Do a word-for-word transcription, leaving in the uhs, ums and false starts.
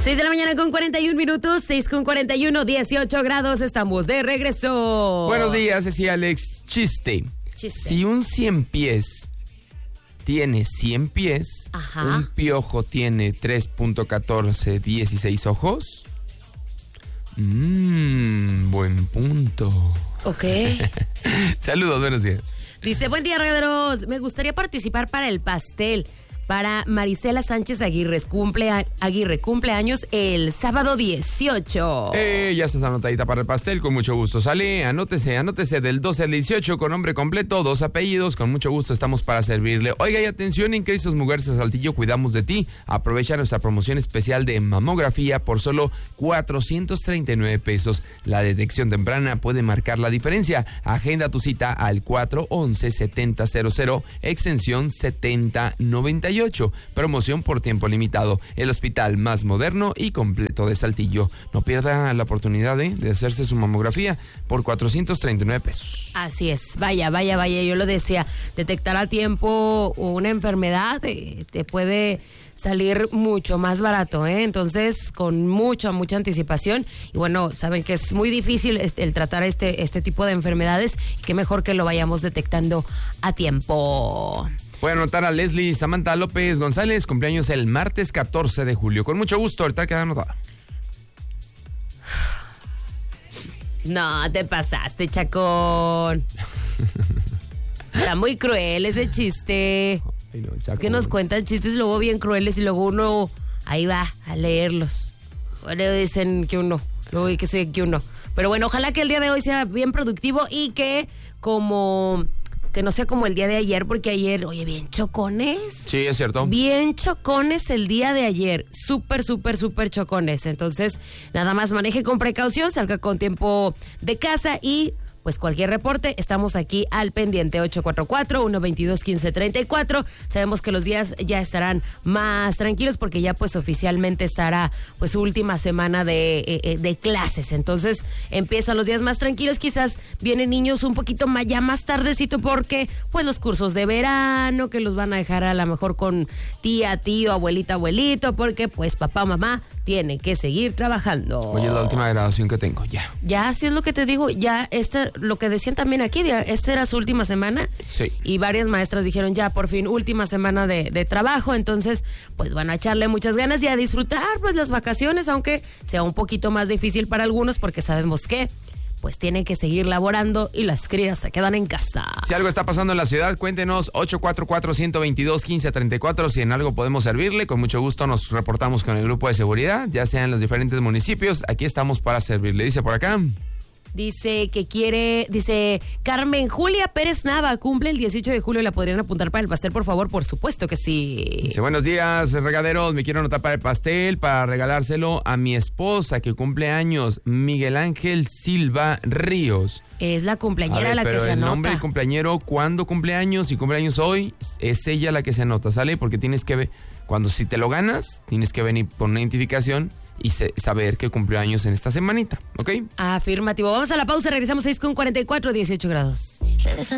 seis de la mañana con cuarenta y un minutos, seis con cuarenta y uno, dieciocho grados, estamos de regreso. Buenos días, decía Alex. Chiste. Chiste. Si un cien pies tiene cien pies, Ajá. un piojo tiene tres punto catorce dieciséis ojos. Mmm, buen punto. Ok. Saludos, buenos días. Dice, buen día, regaderos. Me gustaría participar para el pastel. Para Marisela Sánchez Aguirre, cumple, Aguirre, cumpleaños el sábado dieciocho. Eh, ya está anotadita para el pastel, con mucho gusto. Sale, anótese, anótese del doce al dieciocho con nombre completo, dos apellidos, con mucho gusto estamos para servirle. Oiga, y atención, en Crisis Mujeres de Saltillo, cuidamos de ti. Aprovecha nuestra promoción especial de mamografía por solo cuatrocientos treinta y nueve pesos. La detección temprana puede marcar la diferencia. Agenda tu cita al cuatro once setenta cero cero, extensión setenta noventa y ocho. Promoción por tiempo limitado. El hospital más moderno y completo de Saltillo. No pierda la oportunidad ¿eh? de hacerse su mamografía por cuatrocientos treinta y nueve pesos. Así es, vaya, vaya, vaya, yo lo decía, detectar a tiempo una enfermedad eh, te puede salir mucho más barato, ¿eh? Entonces, con mucha, mucha anticipación. Y bueno, saben que es muy difícil este, el tratar este, este tipo de enfermedades. Y qué mejor que lo vayamos detectando a tiempo. Voy a anotar a Leslie Samantha López González, cumpleaños el martes catorce de julio. Con mucho gusto, ahorita queda anotada. No, te pasaste, chacón. Está muy cruel ese chiste. Ay, no, es que nos cuentan chistes luego bien crueles y luego uno ahí va a leerlos. Luego dicen que uno, luego hay que sé que uno. Pero bueno, ojalá que el día de hoy sea bien productivo y que como... que no sea como el día de ayer, porque ayer, oye, bien chocones. Sí, es cierto. Bien chocones el día de ayer. Súper, súper, súper chocones. Entonces, nada más maneje con precaución, salga con tiempo de casa y... pues cualquier reporte, estamos aquí al pendiente. Ocho cuatro cuatro, uno veintidós, quince treinta y cuatro. Sabemos que los días ya estarán más tranquilos porque ya pues oficialmente estará pues su última semana de, eh, de clases. Entonces empiezan los días más tranquilos. Quizás vienen niños un poquito más, ya más tardecito porque pues los cursos de verano que los van a dejar a lo mejor con tía, tío, abuelita, abuelito, porque pues papá o mamá tiene que seguir trabajando. Oye, es la última graduación que tengo, ya. Ya, así es lo que te digo, ya esta, lo que decían también aquí, esta era su última semana. Sí. Y varias maestras dijeron ya, por fin, última semana de, de trabajo, entonces, pues van a echarle muchas ganas y a disfrutar, pues, las vacaciones, aunque sea un poquito más difícil para algunos, porque sabemos que pues tienen que seguir laborando y las crías se quedan en casa. Si algo está pasando en la ciudad, cuéntenos ocho cuatro cuatro, uno veintidós, quince treinta y cuatro. Si en algo podemos servirle, con mucho gusto nos reportamos con el grupo de seguridad, ya sea en los diferentes municipios. Aquí estamos para servirle. Dice por acá. Dice que quiere, dice Carmen Julia Pérez Nava, cumple el dieciocho de julio, ¿la podrían apuntar para el pastel, por favor? Por supuesto que sí. Dice, buenos días, regaderos, me quiero anotar para el pastel, para regalárselo a mi esposa que cumple años, Miguel Ángel Silva Ríos. Es la cumpleañera ver, la que se anota. el nombre del cumpleañero, cuándo cumpleaños, si cumpleaños hoy, es ella la que se anota, ¿sale? Porque tienes que ver, cuando si te lo ganas, tienes que venir con una identificación y se, saber que cumplió años en esta semanita, ¿ok? Afirmativo. Vamos a la pausa, regresamos seis con cuarenta y cuatro, dieciocho grados.